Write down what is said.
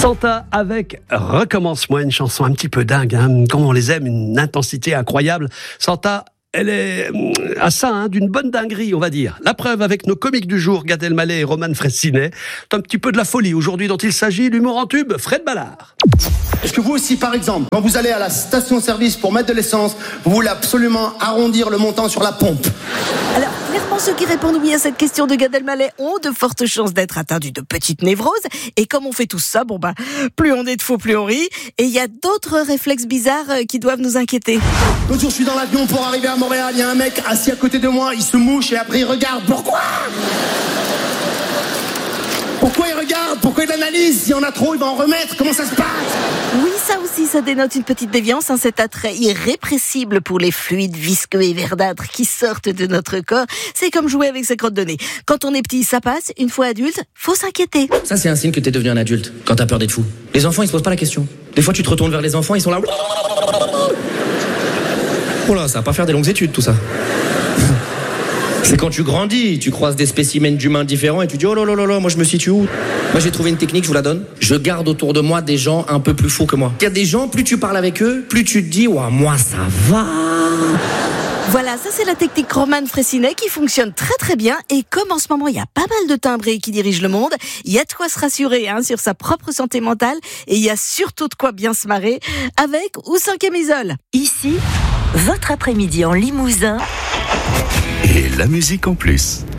Santa avec Recommence-moi, une chanson un petit peu dingue, hein, comme on les aime, une intensité incroyable. Santa, elle est à ça, d'une bonne dinguerie, on va dire. La preuve avec nos comiques du jour, Gad Elmaleh et Roman Frécinet. C'est un petit peu de la folie aujourd'hui dont il s'agit, l'humour en tube, Fred Ballard. Est-ce que vous aussi, par exemple, quand vous allez à la station-service pour mettre de l'essence, vous voulez absolument arrondir le montant sur la pompe? Alors, clairement, ceux qui répondent oui à cette question de Gad Elmaleh ont de fortes chances d'être atteints d'une petite névrose. Et comme on fait tout ça, plus on est de faux, plus on rit. Et il y a d'autres réflexes bizarres qui doivent nous inquiéter. L'autre jour, je suis dans l'avion pour arriver à Montréal. Il y a un mec assis à côté de moi, il se mouche et après il regarde. Pourquoi il regarde? Pourquoi il analyse? S'il y en a trop, il va en remettre. Comment ça se passe? Oui, ça aussi, ça dénote une petite déviance, cet attrait irrépressible pour les fluides visqueux et verdâtres qui sortent de notre corps. C'est comme jouer avec sa crotte de nez. Quand on est petit, ça passe. Une fois adulte, faut s'inquiéter. Ça, c'est un signe que t'es devenu un adulte, quand t'as peur d'être fou. Les enfants, ils se posent pas la question. Des fois, tu te retournes vers les enfants, ils sont là. Oh là, ça va pas faire des longues études, tout ça. C'est quand tu grandis, tu croises des spécimens d'humains différents et tu dis oh là là là là, moi je me situe où? Moi j'ai trouvé une technique, je vous la donne. Je garde autour de moi des gens un peu plus fous que moi. Il y a des gens, plus tu parles avec eux, plus tu te dis ouah, moi ça va. Voilà, ça c'est la technique Roman Frécinet qui fonctionne très très bien. Et comme en ce moment il y a pas mal de timbrés qui dirigent le monde, il y a de quoi se rassurer sur sa propre santé mentale. Et il y a surtout de quoi bien se marrer avec ou sans camisole. Ici, votre après-midi en Limousin. Et la musique en plus.